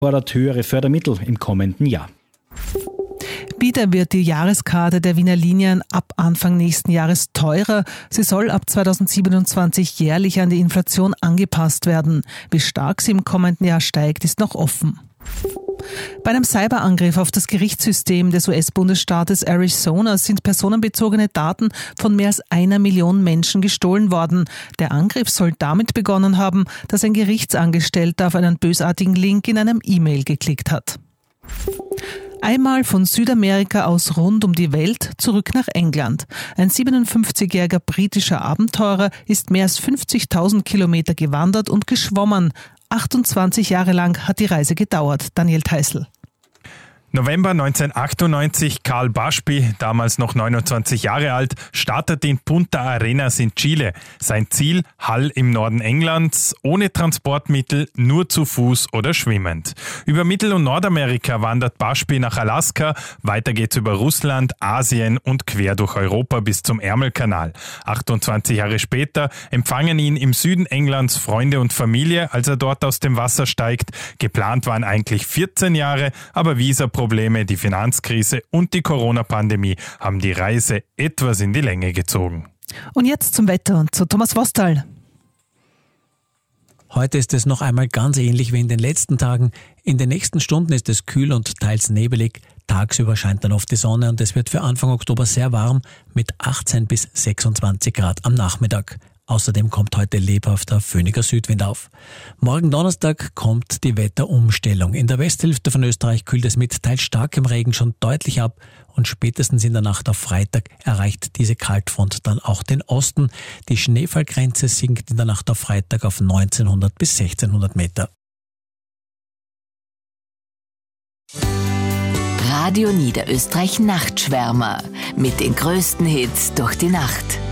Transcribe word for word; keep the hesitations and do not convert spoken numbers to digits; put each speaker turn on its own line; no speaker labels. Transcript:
fordert höhere Fördermittel im kommenden Jahr.
Wieder wird die Jahreskarte der Wiener Linien ab Anfang nächsten Jahres teurer. Sie soll ab zweitausendsiebenundzwanzig jährlich an die Inflation angepasst werden. Wie stark sie im kommenden Jahr steigt, ist noch offen. Bei einem Cyberangriff auf das Gerichtssystem des U S-Bundesstaates Arizona sind personenbezogene Daten von mehr als einer Million Menschen gestohlen worden. Der Angriff soll damit begonnen haben, dass ein Gerichtsangestellter auf einen bösartigen Link in einem E-Mail geklickt hat. Einmal von Südamerika aus rund um die Welt zurück nach England. Ein siebenundfünfzigjähriger britischer Abenteurer ist mehr als fünfzigtausend Kilometer gewandert und geschwommen. achtundzwanzig Jahre lang hat die Reise gedauert. Daniel Theißl.
November neunzehnhundertachtundneunzig, Karl Bushby, damals noch neunundzwanzig Jahre alt, startet in Punta Arenas in Chile. Sein Ziel, Hull im Norden Englands, ohne Transportmittel, nur zu Fuß oder schwimmend. Über Mittel- und Nordamerika wandert Bushby nach Alaska, weiter geht's über Russland, Asien und quer durch Europa bis zum Ärmelkanal. achtundzwanzig Jahre später empfangen ihn im Süden Englands Freunde und Familie, als er dort aus dem Wasser steigt. Geplant waren eigentlich vierzehn Jahre, aber Visa Probleme, die Finanzkrise und die Corona-Pandemie haben die Reise etwas in die Länge gezogen.
Und jetzt zum Wetter und zu Thomas Vostal.
Heute ist es noch einmal ganz ähnlich wie in den letzten Tagen. In den nächsten Stunden ist es kühl und teils nebelig. Tagsüber scheint dann oft die Sonne und es wird für Anfang Oktober sehr warm mit achtzehn bis sechsundzwanzig Grad am Nachmittag. Außerdem kommt heute lebhafter, föhniger Südwind auf. Morgen Donnerstag kommt die Wetterumstellung. In der Westhälfte von Österreich kühlt es mit teils starkem Regen schon deutlich ab und spätestens in der Nacht auf Freitag erreicht diese Kaltfront dann auch den Osten. Die Schneefallgrenze sinkt in der Nacht auf Freitag auf neunzehnhundert bis sechzehnhundert Meter.
Radio Niederösterreich Nachtschwärmer mit den größten Hits durch die Nacht.